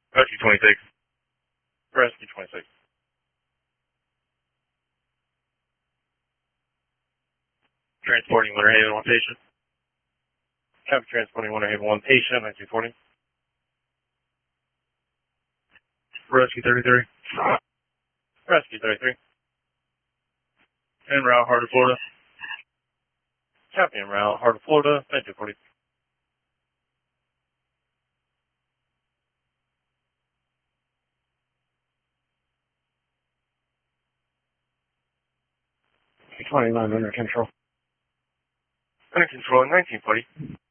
Rescue 26. Rescue 26. Transporting Winter Haven 1 patient. Copy, transporting Winter Haven 1 patient, 1940. Rescue 33. Rescue 33. En route, Heart of Florida. Copy, en route, Heart of Florida, 1940. $29 under control. Under control, 1940.